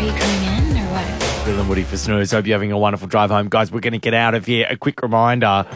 you coming in or what? Will and Woody for Snooze. Hope you're having a wonderful drive home. Guys, we're going to get out of here. A quick reminder,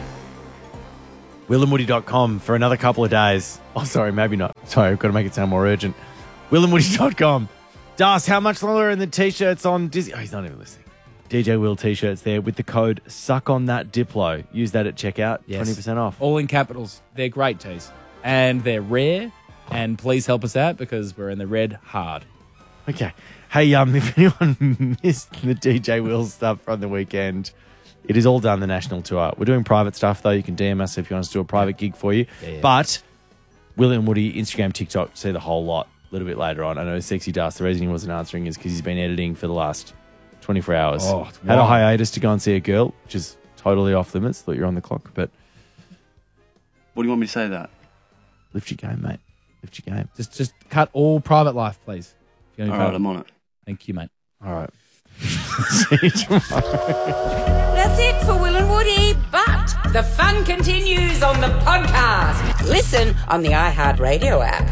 willandwoody.com for another couple of days. Oh, sorry, maybe not. Sorry, I've got to make it sound more urgent. willandwoody.com. Das, how much longer are the T-shirts on Disney? Oh, he's not even listening. DJ Will T-shirts there with the code Suck on That Diplo. Use that at checkout. Yes. 20% off. All in capitals. They're great tees. And they're rare. And please help us out because we're in the red hard. Okay. Hey, if anyone missed the DJ Will stuff from the weekend, it is all done the national tour. We're doing private stuff, though. You can DM us if you want us to do a private gig for you. Yeah. But Will and Woody, Instagram, TikTok, see the whole lot a little bit later on. I know Sexy Dust, the reason he wasn't answering is because he's been editing for the last 24 hours. Oh, Had a wow. hiatus to go and see a girl, which is totally off limits. Thought you were on the clock, but What do you want me to say to that? lift your game, mate. Lift your game. Just cut all private life, please. If you're All gonna right, cut I'm on it. Thank you, mate. All right. See you tomorrow. That's it for Will and Woody, but the fun continues on the podcast. Listen on the iHeartRadio app.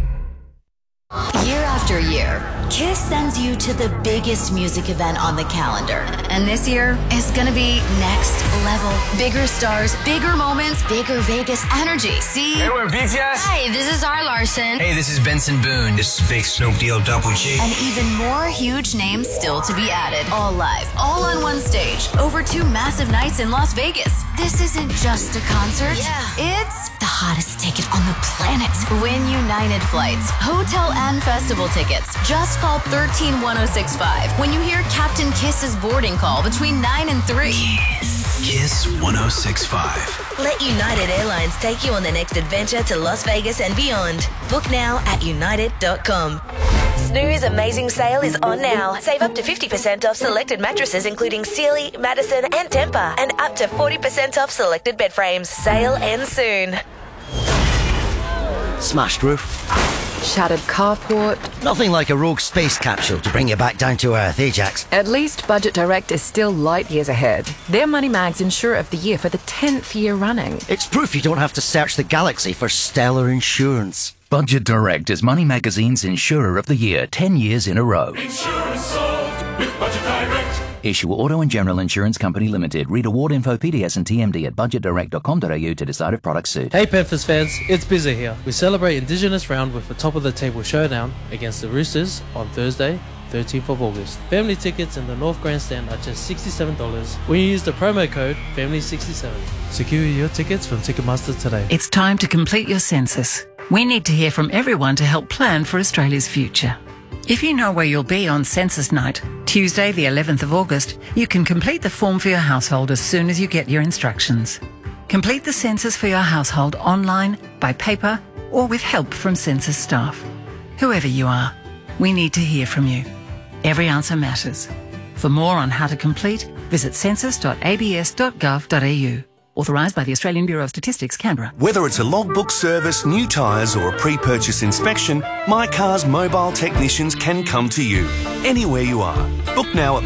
Year after year, KISS sends you to the biggest music event on the calendar. And this year is gonna be next level. Bigger stars, bigger moments, bigger Vegas energy. See? Hey, we're BTS. Hi, this is R. Larson. Hey, this is Benson Boone. This is Big Snoop Deal Double G. And even more huge names still to be added. All live, all on one stage, over 2 massive nights in Las Vegas. This isn't just a concert. Yeah. It's the hottest ticket on the planet. Win United flights, hotel and festival tickets. Just call 131065 when you hear Captain Kiss's boarding call between 9 and 3. Kiss 1065. Let United Airlines take you on the next adventure to Las Vegas and beyond. Book now at united.com. Snooze Amazing Sale is on now. Save up to 50% off selected mattresses including Sealy, Madison and Tempur, and up to 40% off selected bed frames. Sale ends soon. Smashed roof. Shattered carport. Nothing like a rogue space capsule to bring you back down to earth, Ajax. At least Budget Direct is still light years ahead. They're Money Mag's Insurer of the Year for the 10th year running. It's proof you don't have to search the galaxy for stellar insurance. Budget Direct is Money Magazine's Insurer of the Year 10 years in a row. Insurance solved with Budget Direct. Issue Auto and General Insurance Company Limited. Read award info, PDS and TMD at budgetdirect.com.au to decide if products suit. Hey Panthers fans, it's Bizza here. We celebrate Indigenous Round with a top-of-the-table showdown against the Roosters on Thursday, 13th of August. Family tickets in the North Grandstand are just $67 when you use the promo code FAMILY67. Secure your tickets from Ticketmaster today. It's time to complete your census. We need to hear from everyone to help plan for Australia's future. If you know where you'll be on census night, Tuesday the 11th of August, you can complete the form for your household as soon as you get your instructions. Complete the census for your household online, by paper, or with help from census staff. Whoever you are, we need to hear from you. Every answer matters. For more on how to complete, visit census.abs.gov.au. Authorised by the Australian Bureau of Statistics, Canberra. Whether it's a logbook service, new tyres or a pre-purchase inspection, My Car's mobile technicians can come to you, anywhere you are. Book now at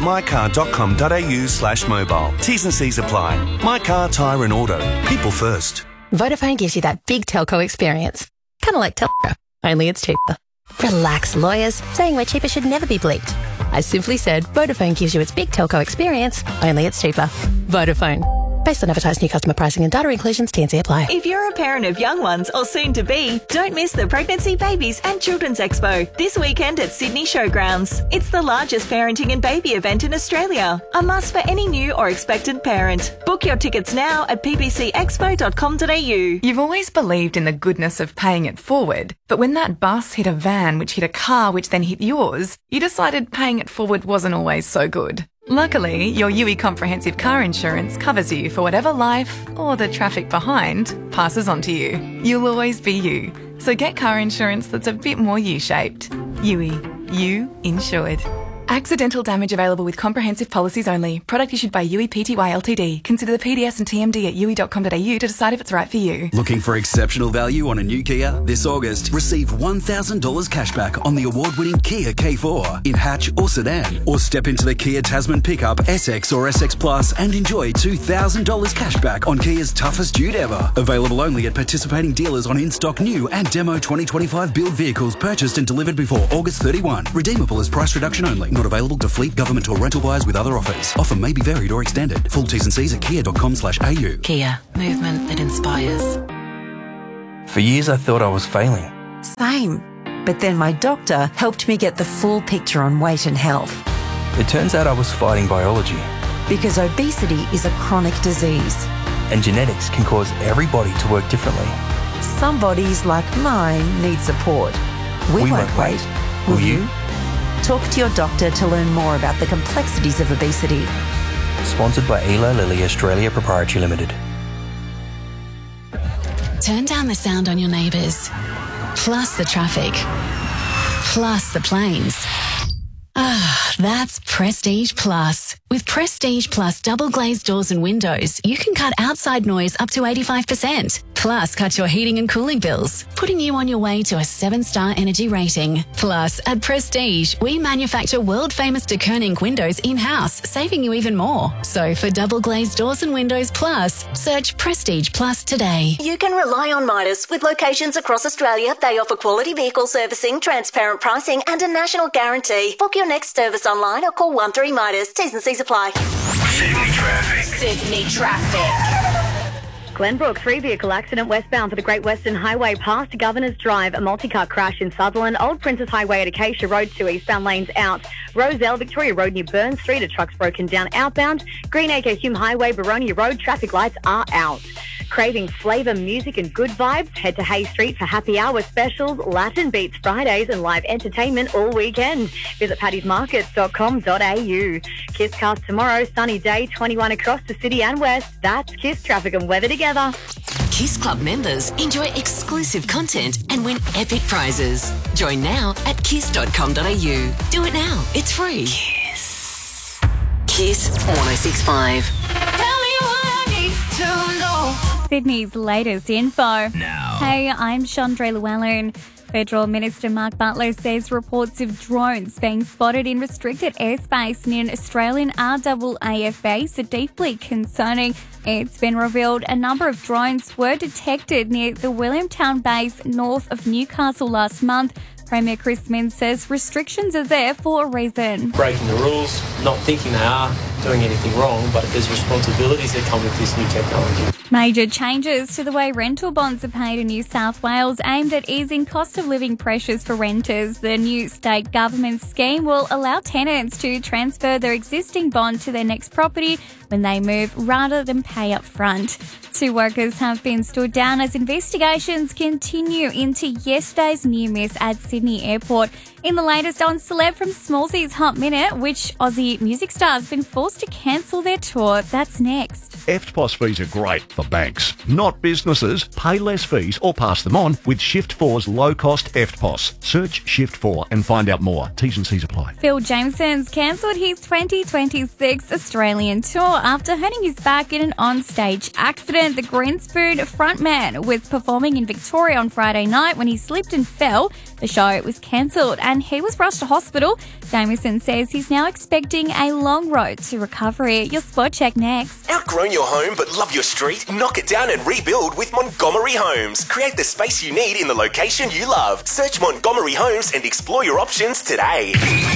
mycar.com.au/mobile. T's and C's apply. My Car, Tyre and Auto. People first. Vodafone gives you that big telco experience. Kind of like telco, only it's cheaper. Relax, lawyers. Saying we're cheaper should never be bleeped. I simply said Vodafone gives you its big telco experience, only it's cheaper. Vodafone. Based on advertised new customer pricing and data inclusions, T&C apply. If you're a parent of young ones or soon to be, don't miss the Pregnancy, Babies and Children's Expo this weekend at Sydney Showgrounds. It's the largest parenting and baby event in Australia. A must for any new or expectant parent. Book your tickets now at ppcexpo.com.au. You've always believed in the goodness of paying it forward, but when that bus hit a van which hit a car which then hit yours, you decided paying it forward wasn't always so good. Luckily, your UE Comprehensive Car Insurance covers you for whatever life, or the traffic behind, passes on to you. You'll always be you. So get car insurance that's a bit more U-shaped. UE. You insured. Accidental damage available with comprehensive policies only. Product issued by UE Pty Ltd. Consider the PDS and TMD at UE.com.au to decide if it's right for you. Looking for exceptional value on a new Kia? This August, receive $1,000 cashback on the award-winning Kia K4 in hatch or sedan. Or step into the Kia Tasman pickup, SX or SX Plus and enjoy $2,000 cashback on Kia's toughest dude ever. Available only at participating dealers on in-stock new and demo 2025 build vehicles purchased and delivered before August 31. Redeemable as price reduction only. Not available to fleet, government or rental buyers with other offers. Offer may be varied or extended. Full T's and C's at kia.com/au. Kia, movement that inspires. For years I thought I was failing. Same. But then my doctor helped me get the full picture on weight and health. It turns out I was fighting biology. Because obesity is a chronic disease. And genetics can cause every body to work differently. Some bodies, like mine, need support. We won't wait. Will you? Talk to your doctor to learn more about the complexities of obesity. Sponsored by Eli Lilly Australia Proprietary Limited. Turn down the sound on your neighbours, plus the traffic, plus the planes. Ah, that's Prestige Plus. With Prestige Plus double glazed doors and windows, you can cut outside noise up to 85%. Plus, cut your heating and cooling bills, putting you on your way to a 7-star energy rating. Plus, at Prestige, we manufacture world-famous de Koning windows in-house, saving you even more. So for double glazed doors and windows plus, search Prestige Plus today. You can rely on Midas. With locations across Australia, they offer quality vehicle servicing, transparent pricing and a national guarantee. Book your next service online or call 13 Midas. T's and C's apply. Sydney traffic. Sydney traffic. Glenbrook, 3-vehicle accident westbound for the Great Western Highway past Governor's Drive. A multi-car crash in Sutherland. Old Princess Highway at Acacia Road, 2 eastbound lanes out. Roselle, Victoria Road near Burns Street. A truck's broken down outbound. Greenacre, Hume Highway, Baronia Road. Traffic lights are out. Craving flavour, music and good vibes? Head to Hay Street for happy hour specials, Latin Beats Fridays and live entertainment all weekend. Visit pattysmarkets.com.au. Kiss Cast tomorrow, sunny day, 21 across the city and west. That's Kiss traffic and weather together. Kiss Club members enjoy exclusive content and win epic prizes. Join now at kiss.com.au. Do it now. It's free. Kiss. Kiss 106.5. Sydney's latest info. Now. Hey, I'm Chandra Llewellyn. Federal Minister Mark Butler says reports of drones being spotted in restricted airspace near an Australian RAAF base are deeply concerning. It's been revealed a number of drones were detected near the Williamtown base north of Newcastle last month. Premier Chris Minns says restrictions are there for a reason. Breaking the rules, not thinking they are doing anything wrong, but there's responsibilities that come with this new technology. Major changes to the way rental bonds are paid in New South Wales aimed at easing cost of living pressures for renters. The new state government scheme will allow tenants to transfer their existing bond to their next property when they move rather than pay up front. 2 workers have been stood down as investigations continue into yesterday's near miss at Sydney Airport. In the latest on Celeb from Smallsy's Hot Minute, which Aussie music stars have been forced to cancel their tour. That's next. EFTPOS fees are great for banks, not businesses. Pay less fees or pass them on with Shift4's low-cost EFTPOS. Search Shift4 and find out more. T's and C's apply. Phil Jameson's cancelled his 2026 Australian tour after hurting his back in an onstage accident. The Greenspoon frontman was performing in Victoria on Friday night when he slipped and fell. The show was cancelled and he was rushed to hospital. Jameson says he's now expecting a long road to recovery. Your spot check next. Outgrown your home but love your street? Knock it down and rebuild with Montgomery Homes. Create the space you need in the location you love. Search Montgomery Homes and explore your options today.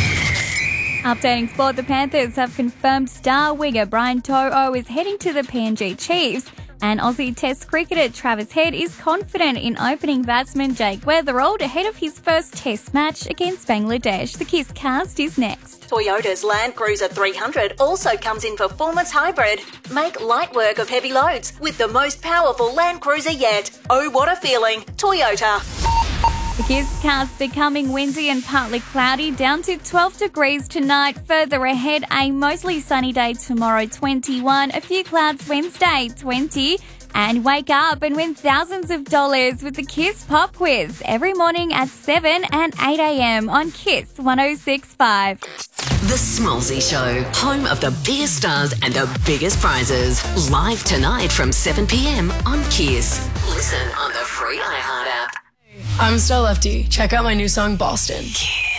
Updating sport, the Panthers have confirmed star winger Brian To'o is heading to the PNG Chiefs. And Aussie Test cricketer Travis Head is confident in opening batsman Jake Weatherald ahead of his first Test match against Bangladesh. The Kiss Cast is next. Toyota's Land Cruiser 300 also comes in Performance Hybrid. Make light work of heavy loads with the most powerful Land Cruiser yet. Oh, what a feeling. Toyota. The Kiss Cast becoming windy and partly cloudy, down to 12 degrees tonight. Further ahead, a mostly sunny day tomorrow, 21. A few clouds Wednesday, 20. And wake up and win thousands of dollars with the Kiss Pop Quiz every morning at 7 and 8 a.m. on Kiss 106.5. The Smallsy Show, home of the biggest stars and the biggest prizes. Live tonight from 7 p.m. on Kiss. Listen on the free iHeart app. I'm Stella Lefty. Check out my new song, Boston. Kiss.